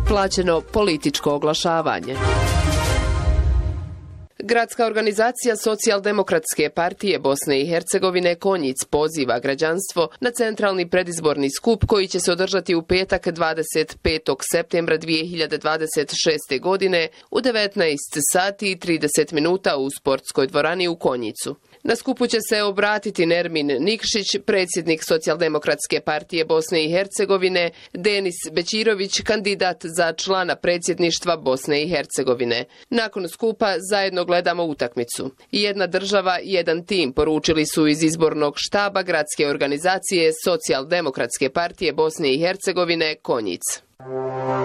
Plaćeno političko oglašavanje. Gradska organizacija Socijaldemokratske partije Bosne i Hercegovine Konjic poziva građanstvo na centralni predizborni skup koji će se održati u petak 25. septembra 2026. godine u 19 sati i 30 minuta u sportskoj dvorani u Konjicu. Na skupu će se obratiti Nermin Nikšić, predsjednik Socijaldemokratske partije Bosne i Hercegovine, Denis Bećirović, kandidat za člana predsjedništva Bosne i Hercegovine. Nakon skupa zajedno gledamo utakmicu. Jedna država, jedan tim, poručili su iz izbornog štaba Gradske organizacije Socijaldemokratske partije Bosne i Hercegovine Konjic.